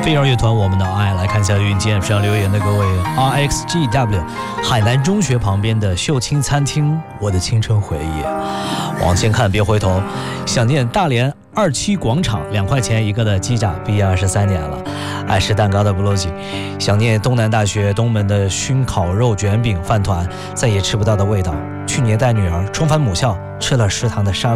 飞儿乐团我们的爱，来看一下邮件上留言的各位 RXGW 海南中学旁边的秀清餐厅，我的青春回忆。往前看别回头，想念大连27广场2块钱一个的鸡爪，毕业23年了。爱吃蛋糕的布洛吉，想念东南大学东门的熏烤肉卷饼饭团，再也吃不到的味道。去年带女儿重返母校，吃了食堂的沙